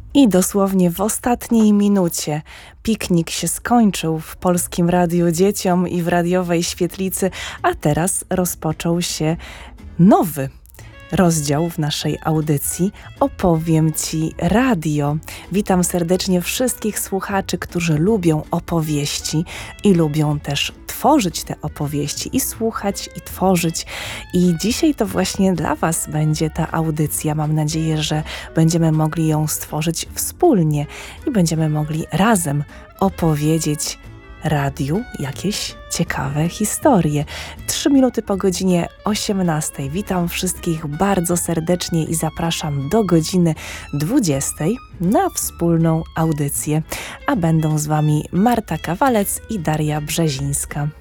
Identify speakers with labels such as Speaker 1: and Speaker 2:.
Speaker 1: I dosłownie w ostatniej minucie piknik się skończył w Polskim Radiu Dzieciom i w radiowej świetlicy, a teraz rozpoczął się nowy rozdział w naszej audycji Opowiem Ci Radio. Witam serdecznie wszystkich słuchaczy, którzy lubią opowieści i lubią też tworzyć te opowieści i słuchać i tworzyć. I dzisiaj to właśnie dla Was będzie ta audycja. Mam nadzieję, że będziemy mogli ją stworzyć wspólnie i będziemy mogli razem opowiedzieć radiu jakieś ciekawe historie. 3 minuty po godzinie 18. Witam wszystkich bardzo serdecznie i zapraszam do godziny 20 na wspólną audycję, a będą z Wami Marta Kawalec i Daria Brzezińska.